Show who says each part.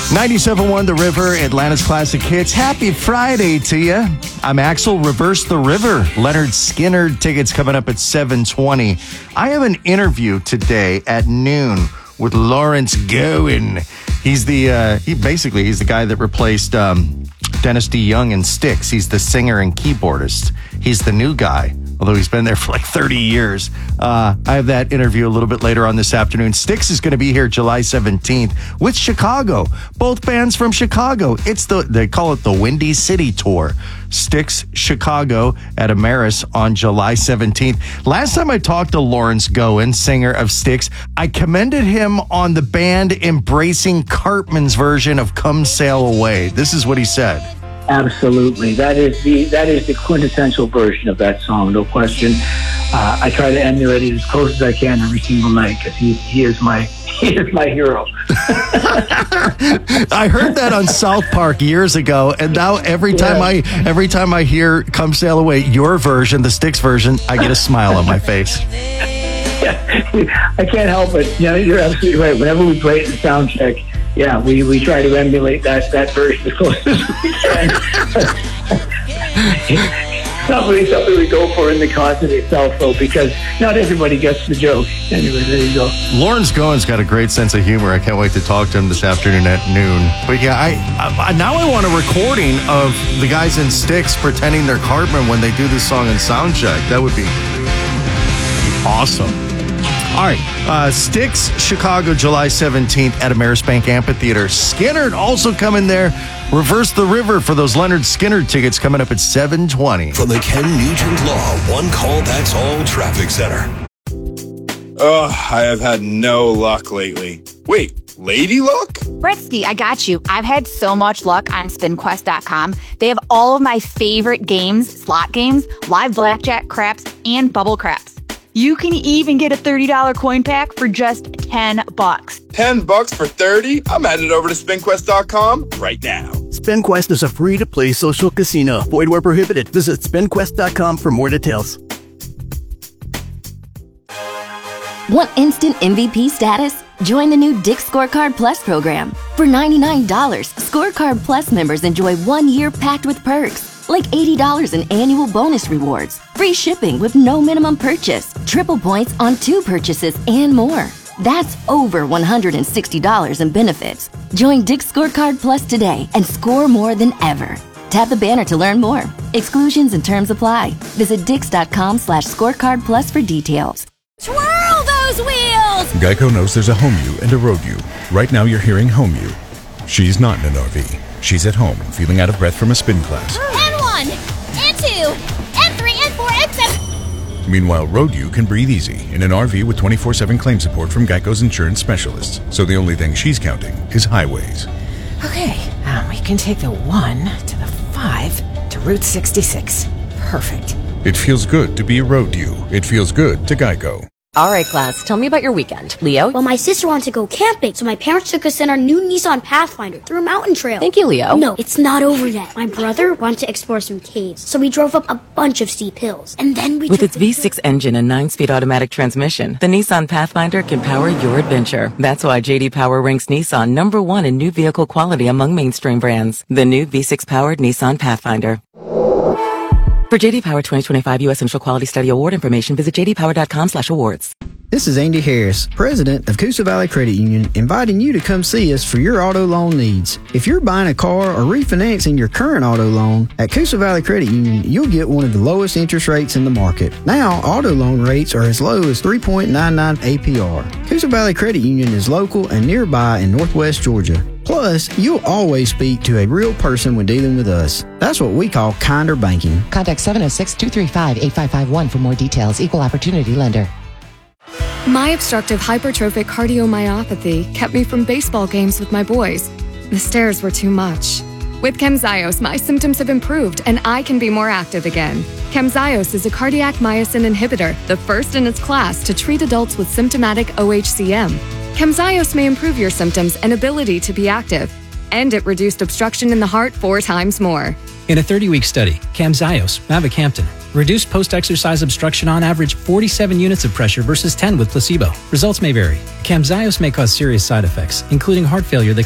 Speaker 1: 97.1 The River, Atlanta's classic hits. Happy Friday to you. I'm Axel. Reverse the River. Leonard Skinner tickets coming up at 7:20. I have an interview today at noon with Lawrence Gowan. He's the guy that replaced Dennis D. Young in Styx. He's the singer and keyboardist. He's the new guy, although he's been there for like 30 years. I have that interview a little bit later on this afternoon. Styx is going to be here July 17th with Chicago. Both bands from Chicago. They call it the Windy City Tour. Styx Chicago at Ameris on July 17th. Last time I talked to Lawrence Gowan, singer of Styx, I commended him on the band embracing Cartman's version of Come Sail Away. This is what he said.
Speaker 2: Absolutely. That is the quintessential version of that song, no question. I try to emulate it as close as I can every single night because he is my hero.
Speaker 1: I heard that on South Park years ago, and now every time I hear Come Sail Away, your version, the Styx version, I get a smile on my face.
Speaker 2: Yeah, I can't help it. Yeah, you're absolutely right. Whenever we play it in the sound check, yeah, we try to emulate that version as close as we can. Not really something we go for in the concert itself, though, because not everybody gets the joke. Anyway, there you go.
Speaker 1: Lawrence Gowan's got a great sense of humor. I can't wait to talk to him this afternoon at noon. But yeah, I now want a recording of the guys in Styx pretending they're Cartman when they do this song in soundcheck. That would be awesome. All right, Styx, Chicago, July 17th at Ameris Bank Amphitheater. Skinner also coming there. Reverse the River for those Leonard Skinner tickets coming up at 7:20.
Speaker 3: From the Ken Nugent Law One Call That's All Traffic Center.
Speaker 4: I have had no luck lately. Wait, lady luck?
Speaker 5: Bretsky, I got you. I've had so much luck on SpinQuest.com. They have all of my favorite games, slot games, live blackjack, craps, and bubble craps. You can even get a $30 coin pack for just $10.
Speaker 4: $10 for 30? I'm headed over to SpinQuest.com right now.
Speaker 6: SpinQuest is a free-to-play social casino. Void where prohibited. Visit SpinQuest.com for more details.
Speaker 7: Want instant MVP status? Join the new Dick's Scorecard Plus program. For $99, Scorecard Plus members enjoy 1 year packed with perks, like $80 in annual bonus rewards, free shipping with no minimum purchase, triple points on 2 purchases, and more. That's over $160 in benefits. Join Dick's Scorecard Plus today and score more than ever. Tap the banner to learn more. Exclusions and terms apply. Visit dix.com/scorecard plus for details.
Speaker 8: Twirl those wheels!
Speaker 9: Geico knows there's a home you and a road you. Right now you're hearing home you. She's not in an RV. She's at home, feeling out of breath from a spin class.
Speaker 8: And 1, and 2, and 3, and 4, and 7.
Speaker 9: Meanwhile, road you can breathe easy in an RV with 24/7 claim support from Geico's insurance specialists. So the only thing she's counting is highways.
Speaker 10: Okay, we can take the 1 to the 5 to Route 66. Perfect.
Speaker 9: It feels good to be a road you. It feels good to Geico.
Speaker 11: All right, class, tell me about your weekend. Leo?
Speaker 12: Well, my sister wanted to go camping, so my parents took us in our new Nissan Pathfinder through a mountain trail.
Speaker 11: Thank you, Leo.
Speaker 12: No, it's not over yet. My brother wanted to explore some caves, so we drove up a bunch of steep hills. And then we
Speaker 11: With its V6 engine and 9-speed automatic transmission, the Nissan Pathfinder can power your adventure. That's why J.D. Power ranks Nissan #1 in new vehicle quality among mainstream brands. The new V6-powered Nissan Pathfinder. For J.D. Power 2025 U.S. Central Quality Study Award information, visit jdpower.com/awards.
Speaker 13: This is Andy Harris, president of Coosa Valley Credit Union, inviting you to come see us for your auto loan needs. If you're buying a car or refinancing your current auto loan, at Coosa Valley Credit Union, you'll get one of the lowest interest rates in the market. Now, auto loan rates are as low as 3.99 APR. Coosa Valley Credit Union is local and nearby in Northwest Georgia. Plus, you'll always speak to a real person when dealing with us. That's what we call kinder banking.
Speaker 14: Contact 706-235-8551 for more details. Equal Opportunity Lender.
Speaker 15: My obstructive hypertrophic cardiomyopathy kept me from baseball games with my boys. The stairs were too much. With Camzyos, my symptoms have improved and I can be more active again. Camzyos is a cardiac myosin inhibitor, the first in its class to treat adults with symptomatic OHCM. Camzyos may improve your symptoms and ability to be active, and it reduced obstruction in the heart 4 times more.
Speaker 16: In a 30-week study, Camzyos, mavacamten, reduced post-exercise obstruction on average 47 units of pressure versus 10 with placebo. Results may vary. Camzyos may cause serious side effects, including heart failure that